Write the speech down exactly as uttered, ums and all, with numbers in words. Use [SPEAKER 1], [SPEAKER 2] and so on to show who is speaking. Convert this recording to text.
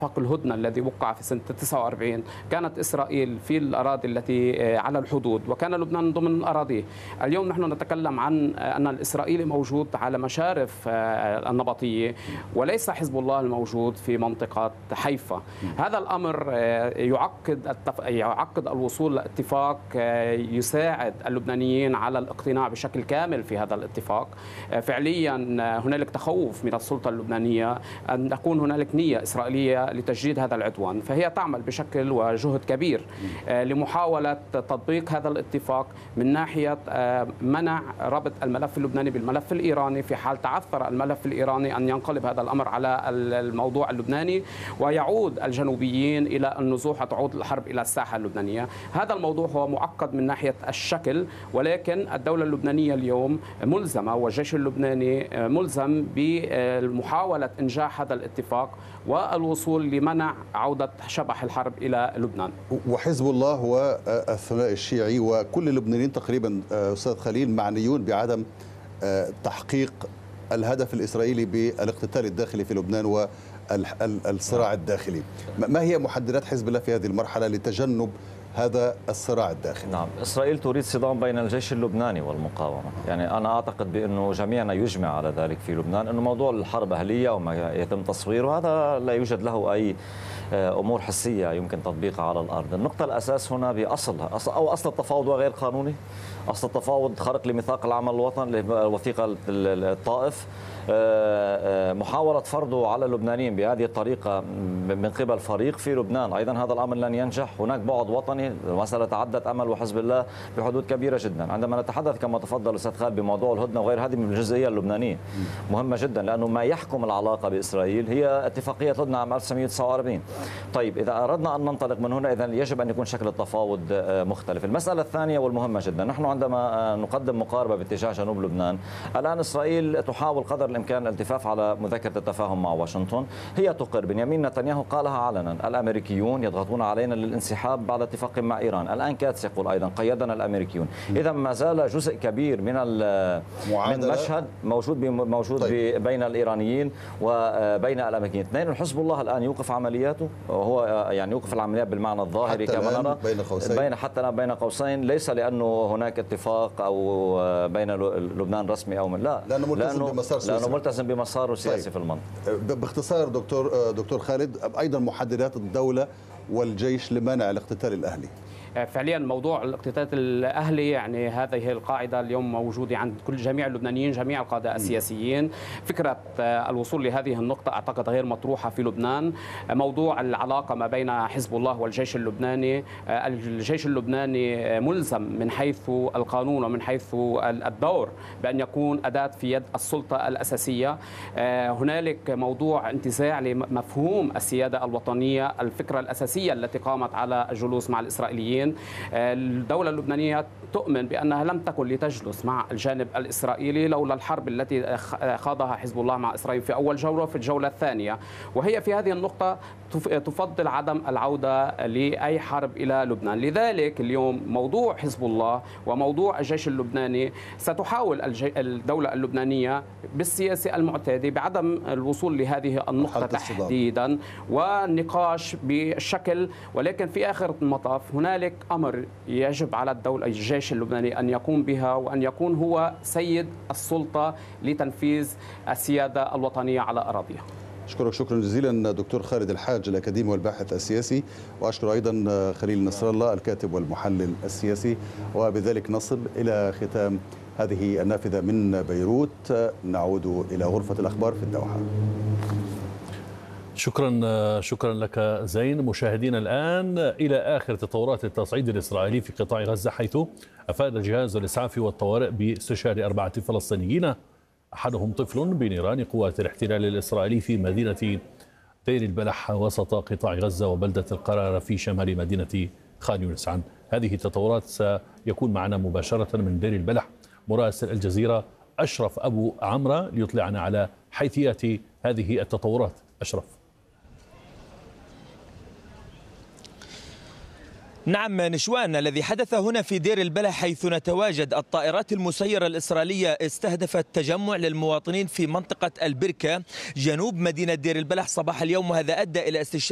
[SPEAKER 1] اتفاق الهدنة الذي وقع في سنة تسعة وأربعين كانت إسرائيل في الأراضي التي على الحدود وكان لبنان ضمن الأراضي. اليوم نحن نتكلم عن أن الإسرائيلي موجود على مشارف النبطية وليس حزب الله الموجود في منطقة حيفا. هذا الأمر يعقد التف... يعقد الوصول لاتفاق يساعد اللبنانيين على الاقتناع بشكل كامل في هذا الاتفاق. فعليا هنالك تخوف من السلطة اللبنانية أن تكون هنالك نية إسرائيلية لتجديد هذا العدوان، فهي تعمل بشكل وجهد كبير لمحاولة تطبيق هذا الاتفاق من ناحية منع ربط الملف اللبناني بالملف الإيراني في حال تعثر الملف الإيراني أن ينقلب هذا الأمر على الموضوع اللبناني ويعود الجنوبيين إلى النزوح وتعود الحرب إلى الساحة اللبنانية. هذا الموضوع هو معقد من ناحية الشكل، ولكن الدولة اللبنانية اليوم ملزمة والجيش اللبناني ملزم بمحاولة إنجاح هذا الاتفاق والوصول لمنع عودة شبح الحرب إلى لبنان.
[SPEAKER 2] وحزب الله والثنائي الشيعي وكل اللبنانيين تقريبا أستاذ خليل معنيون بعدم تحقيق الهدف الإسرائيلي بالاقتتال الداخلي في لبنان والصراع الداخلي. ما هي محددات حزب الله في هذه المرحلة لتجنب هذا الصراع الداخلي؟
[SPEAKER 3] نعم، إسرائيل تريد صدام بين الجيش اللبناني والمقاومة. يعني أنا أعتقد بأنه جميعنا يجمع على ذلك في لبنان أنه موضوع الحرب أهلية وما يتم تصويره هذا لا يوجد له أي أمور حسية يمكن تطبيقها على الأرض. النقطة الأساس هنا بأصلها أو أصل التفاوض وغير قانوني. أصل التفاوض خرق لميثاق العمل الوطني الوثيقة الطائف، محاولة فرضه على اللبنانيين بهذه الطريقة من قبل فريق في لبنان، أيضا هذا الأمر لن ينجح. هناك بعد وطني، المسألة تعدت أمل وحزب الله بحدود كبيرة جدا. عندما نتحدث كما تفضل أستاذ خالد بموضوع الهدنة وغير هذه من الجزئية اللبنانية مهمة جدا، لأنه ما يحكم العلاقة بإسرائيل هي اتفاقية الهدنة عام ألف وتسعمئة وتسعة وأربعين. طيب إذا أردنا أن ننطلق من هنا إذا يجب أن يكون شكل التفاوض مختلف. المسألة الثانية والمهمة جدا، نحن عندما نقدم مقاربة باتجاه جنوب لبنان، الآن إسرائيل تحاول قدر الإمكان الالتفاف على مذكرة التفاهم مع واشنطن. هي تقر، بنيامين نتنياهو قالها علنا، الأمريكيون يضغطون علينا للانسحاب على اتفاق مع إيران. الآن كاتس يقول أيضا قيدنا الأمريكيون. إذا ما زال جزء كبير من من المشهد موجود موجود طيب. بين الإيرانيين وبين الأمريكيين. اثنين، الحزب الله الآن يوقف عملياته، وهو يعني يوقف العمليات بالمعنى الظاهري كما نرى
[SPEAKER 2] بين قوسين،
[SPEAKER 3] بين حتى الآن بين قوسين، ليس لأنه هناك اتفاق أو بين لبنان رسمي أو من لا،
[SPEAKER 2] لأنه ملتزم بمسار سياسي،
[SPEAKER 3] لأنه ملتزم بمساره السياسي
[SPEAKER 2] طيب.
[SPEAKER 3] في المنطقة.
[SPEAKER 2] باختصار دكتور دكتور خالد، أيضا محددات الدولة والجيش لمنع الاقتتال الأهلي.
[SPEAKER 1] فعليا موضوع الاقتتال الاهلي يعني هذه القاعده اليوم موجوده عند كل جميع اللبنانيين، جميع القاده السياسيين. فكره الوصول لهذه النقطه اعتقد غير مطروحه في لبنان. موضوع العلاقه ما بين حزب الله والجيش اللبناني، الجيش اللبناني ملزم من حيث القانون ومن حيث الدور بان يكون اداه في يد السلطه الاساسيه. هنالك موضوع انتزاع لمفهوم السياده الوطنيه، الفكره الاساسيه التي قامت على الجلوس مع الاسرائيليين. الدولة اللبنانية تؤمن بأنها لم تكن لتجلس مع الجانب الإسرائيلي لولا الحرب التي خاضها حزب الله مع إسرائيل في أول جولة وفي الجولة الثانية، وهي في هذه النقطة تفضل عدم العودة لأي حرب إلى لبنان. لذلك اليوم موضوع حزب الله وموضوع الجيش اللبناني ستحاول الدولة اللبنانية بالسياسة المعتادة بعدم الوصول لهذه النقطة تحديدا والنقاش بشكل، ولكن في آخر المطاف هنالك أمر يجب على الدولة الجيش اللبناني أن يقوم بها، وأن يكون هو سيد السلطة لتنفيذ السيادة الوطنية على أراضيها.
[SPEAKER 2] أشكرك شكرا جزيلا دكتور خالد الحاج الأكاديمي والباحث السياسي، وأشكر أيضا خليل نصر الله الكاتب والمحلل السياسي. وبذلك نصل إلى ختام هذه النافذة من بيروت. نعود إلى غرفة الأخبار في الدوحة.
[SPEAKER 4] شكرا شكرا لك زين. مشاهدينا الآن إلى آخر تطورات التصعيد الإسرائيلي في قطاع غزة، حيث أفاد جهاز الإسعاف والطوارئ باستشهاد أربعة فلسطينيين، أحدهم طفل بنيران قوات الاحتلال الإسرائيلي في مدينة دير البلح وسط قطاع غزة وبلدة القرارة في شمال مدينة خان يونس. عن هذه التطورات سيكون معنا مباشرة من دير البلح مراسل الجزيرة أشرف أبو عمرة ليطلعنا على حيثيات هذه التطورات. أشرف.
[SPEAKER 5] نعم نشوان، الذي حدث هنا في دير البلح حيث نتواجد الطائرات المسيرة الإسرائيلية استهدفت تجمع للمواطنين في منطقة البركة جنوب مدينة دير البلح صباح اليوم، وهذا أدى إلى استشهاد